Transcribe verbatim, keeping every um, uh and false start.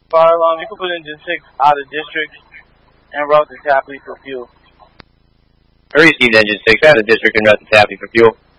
Fire alarm, you can put engine six out of district and route to Tapley for fuel. I received engine six out of district and route to Tapley for fuel.